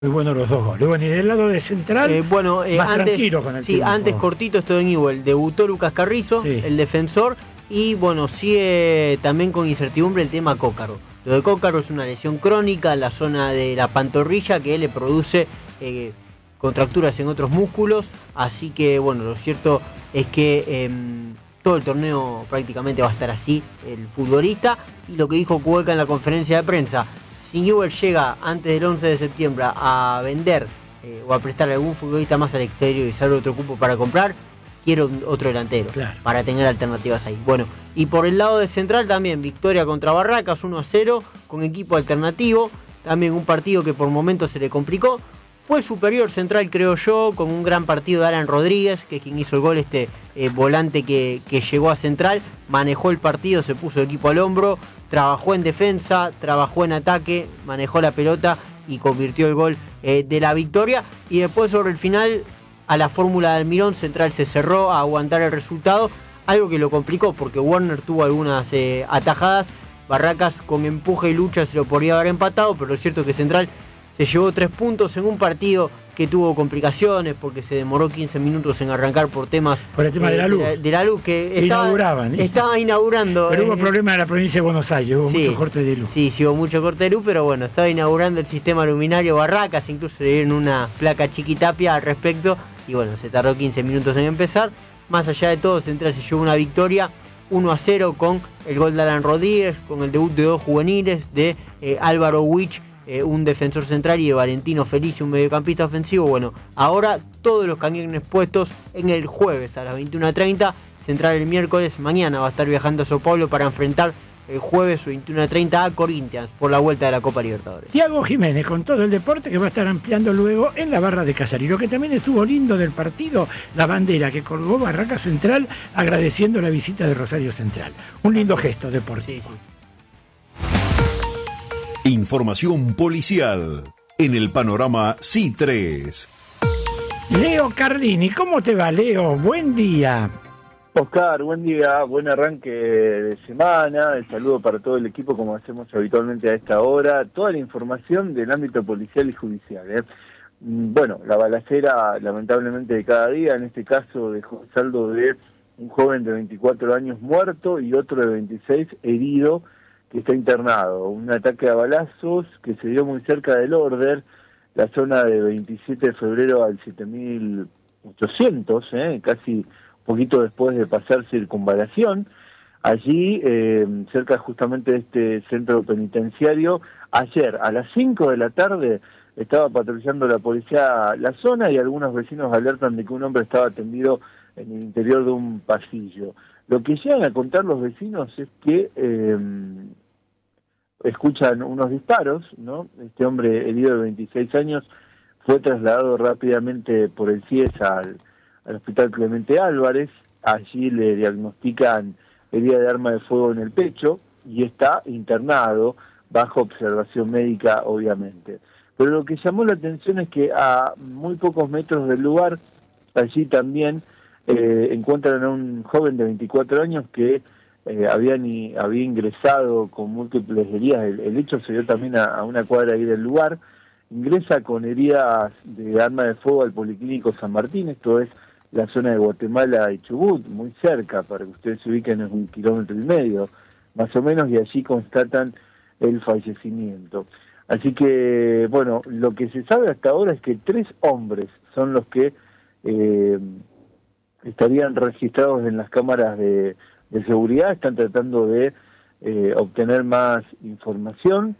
Muy buenos los dos goles. Bueno, y del lado de Central, más antes, tranquilo con el sí, triunfo. antes cortito esto de Newell. Debutó Lucas Carrizo, Sí. el defensor, y bueno, sigue también con incertidumbre el tema Cócaro. Lo de Cócaro es una lesión crónica en la zona de la pantorrilla que le produce contracturas en otros músculos, así que bueno, lo cierto es que todo el torneo prácticamente va a estar así, el futbolista, y lo que dijo Cueca en la conferencia de prensa: si Newell llega antes del 11 de septiembre a vender o a prestar a algún futbolista más al exterior y sale otro cupo para comprar, quiero otro delantero, claro, para tener alternativas ahí. Bueno, y por el lado de Central también, victoria contra Barracas 1-0 con equipo alternativo, también un partido que por momentos se le complicó. Fue superior Central, creo yo, con un gran partido de Alan Rodríguez, que es quien hizo el gol, volante que llegó a Central, manejó el partido, se puso el equipo al hombro, trabajó en defensa, trabajó en ataque, manejó la pelota y convirtió el gol de la victoria. Y después sobre el final, a la fórmula de Almirón, Central se cerró a aguantar el resultado, algo que lo complicó porque Warner tuvo algunas atajadas. Barracas con empuje y lucha se lo podría haber empatado, pero lo cierto es que Central se llevó 3 puntos en un partido que tuvo complicaciones porque se demoró 15 minutos en arrancar por temas... Por el tema de la luz. De la luz que estaba inaugurando... Pero hubo problemas en la provincia de Buenos Aires, hubo mucho corte de luz. Sí, hubo mucho corte de luz, pero bueno, estaba inaugurando el sistema luminario Barracas, incluso le dieron una placa Chiquitapia al respecto, y bueno, se tardó 15 minutos en empezar. Más allá de todo, Central se llevó una victoria 1-0 con el gol de Alan Rodríguez, con el debut de 2 juveniles, de Álvaro Wich, un defensor central, y de Valentino Felicio, un mediocampista ofensivo. Bueno, ahora todos los cañones puestos en el jueves a las 21:30, Central el miércoles, mañana va a estar viajando a Sao Paulo para enfrentar el jueves 21:30 a Corinthians por la vuelta de la Copa Libertadores. Thiago Jiménez con todo el deporte, que va a estar ampliando luego en la barra de Casarí. Lo que también estuvo lindo del partido, la bandera que colgó Barracas Central agradeciendo la visita de Rosario Central. Un lindo gesto deportivo. Sí. Información policial en el panorama C3. Leo Carlini, ¿cómo te va, Leo? Buen día. Oscar, buen día, buen arranque de semana, el saludo para todo el equipo como hacemos habitualmente a esta hora, toda la información del ámbito policial y judicial. Bueno, la balacera lamentablemente de cada día, en este caso dejó saldo de un joven de 24 años muerto y otro de 26 herido, que está internado. Un ataque a balazos que se dio muy cerca del Order, la zona de 27 de febrero al 7800, casi poquito después de pasar Circunvalación, allí cerca justamente de este centro penitenciario. Ayer a las 5 de la tarde estaba patrullando la policía la zona y algunos vecinos alertan de que un hombre estaba tendido en el interior de un pasillo. Lo que llegan a contar los vecinos es que escuchan unos disparos, ¿no? Este hombre herido de 26 años fue trasladado rápidamente por el CIES al Hospital Clemente Álvarez. Allí le diagnostican herida de arma de fuego en el pecho y está internado bajo observación médica, obviamente. Pero lo que llamó la atención es que a muy pocos metros del lugar, allí también encuentran a un joven de 24 años que había ingresado con múltiples heridas. El hecho se dio también a una cuadra ahí del lugar. Ingresa con heridas de arma de fuego al Policlínico San Martín, esto es la zona de Guatemala y Chubut, muy cerca, para que ustedes se ubiquen, es 1,5 kilómetros más o menos, y allí constatan el fallecimiento. Así que, bueno, lo que se sabe hasta ahora es que 3 hombres son los que estarían registrados en las cámaras de seguridad. Están tratando de obtener más información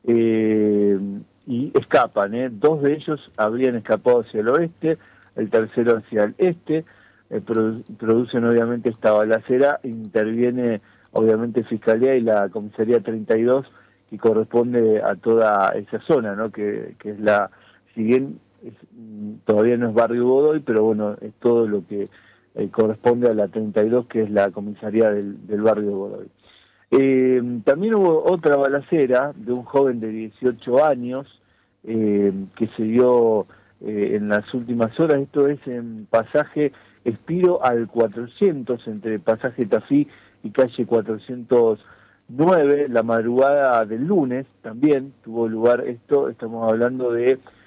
y escapan. 2 de ellos habrían escapado hacia el oeste, el tercero hacia el este. Producen obviamente esta balacera, interviene obviamente Fiscalía y la Comisaría 32, que corresponde a toda esa zona, ¿no? Que es la, si bien todavía no es Barrio Godoy, pero bueno, es todo lo que corresponde a la 32, que es la comisaría del Barrio Godoy. También hubo otra balacera de un joven de 18 años que se dio en las últimas horas. Esto es en pasaje Espiro al 400, entre pasaje Tafí y calle 409, la madrugada del lunes también tuvo lugar esto. Estamos hablando de